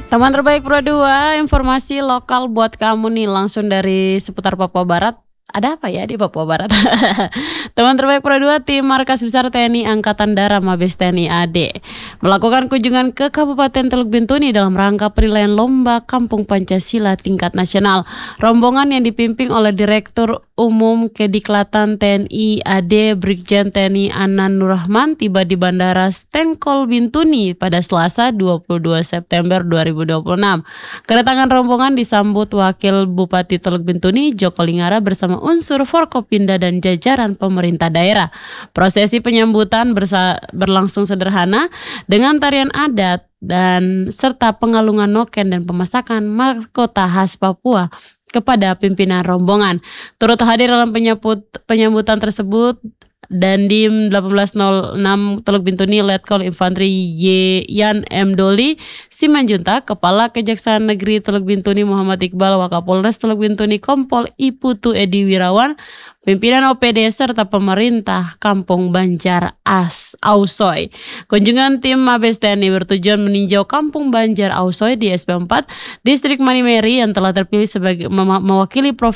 Teman terbaik Pro 2, informasi lokal buat kamu nih langsung dari seputar Papua Barat. Ada apa ya di Papua Barat? Teman terbaik Pro 2, tim Markas Besar TNI Angkatan Darat Mabes TNI AD melakukan kunjungan ke Kabupaten Teluk Bintuni dalam rangka penilaian Lomba Kampung Pancasila tingkat nasional. Rombongan yang dipimpin oleh Direktur Umum Kediklatan TNI AD Brigjen TNI Anan Nurrahman tiba di Bandara Stenkol Bintuni pada Selasa 22 September 2026. Kedatangan rombongan disambut Wakil Bupati Teluk Bintuni Joko Lingara bersama unsur Forkopimda dan jajaran pemerintah daerah. Prosesi penyambutan berlangsung sederhana dengan tarian adat dan serta pengalungan noken dan pemasakan mahkota khas Papua kepada pimpinan rombongan. Turut hadir dalam penyambutan tersebut Dandim 1806 Teluk Bintuni Letkol Infantri Yan M. Doli Simanjuntak, Kepala Kejaksaan Negeri Teluk Bintuni Muhammad Iqbal, Wakapolres Teluk Bintuni Kompol Iputu Edi Wirawan, pimpinan OPD serta pemerintah Kampung Banjar Ausoy. Kunjungan tim Mabes TNI bertujuan meninjau Kampung Banjar Ausoy di SP4 Distrik Manimeri yang telah terpilih sebagai mewakili